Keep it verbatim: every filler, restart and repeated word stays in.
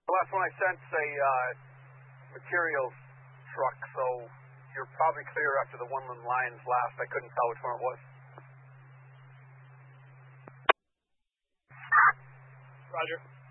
The last one I sent's a uh, materials truck, so you're probably clear after the one of them lines last. I couldn't tell which one it was. Roger.